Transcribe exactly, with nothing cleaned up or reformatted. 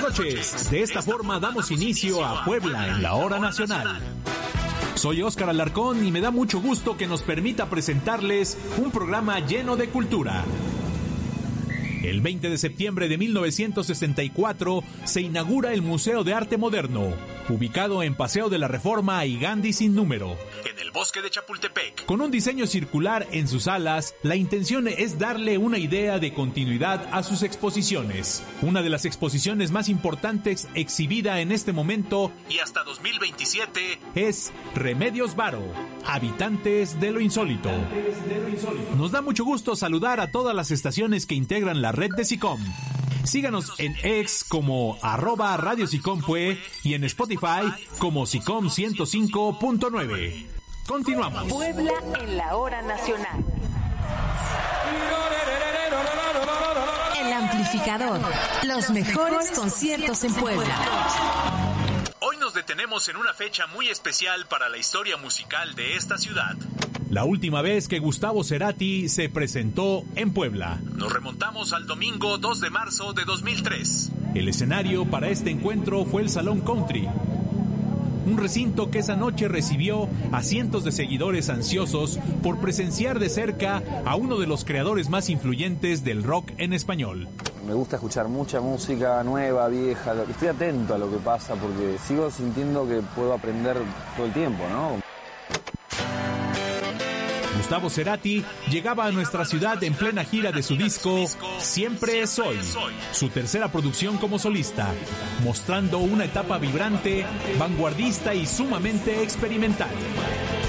noches. De esta forma damos inicio a Puebla en la Hora Nacional. Soy Óscar Alarcón y me da mucho gusto que nos permita presentarles un programa lleno de cultura. El veinte de septiembre de mil novecientos sesenta y cuatro se inaugura el Museo de Arte Moderno, ubicado en Paseo de la Reforma y Gandhi sin número, en el bosque de Chapultepec. Con un diseño circular en sus alas, la intención es darle una idea de continuidad a sus exposiciones. Una de las exposiciones más importantes exhibida en este momento y hasta dos mil veintisiete es Remedios Varo, Habitantes de lo Insólito. Nos da mucho gusto saludar a todas las estaciones que integran la red de SICOM. Síganos en X como arroba Radio SICOM-Pue y en Spotify como SICOM ciento cinco punto nueve. Continuamos. Puebla en la Hora Nacional. El amplificador. Los mejores conciertos en Puebla. Hoy nos detenemos en una fecha muy especial para la historia musical de esta ciudad. La última vez que Gustavo Cerati se presentó en Puebla. Nos remontamos al domingo dos de marzo de dos mil tres. El escenario para este encuentro fue el Salón Country, un recinto que esa noche recibió a cientos de seguidores ansiosos por presenciar de cerca a uno de los creadores más influyentes del rock en español. Me gusta escuchar mucha música nueva, vieja. Estoy atento a lo que pasa porque sigo sintiendo que puedo aprender todo el tiempo, ¿no? Gustavo Cerati llegaba a nuestra ciudad en plena gira de su disco Siempre es Hoy, su tercera producción como solista, mostrando una etapa vibrante, vanguardista y sumamente experimental.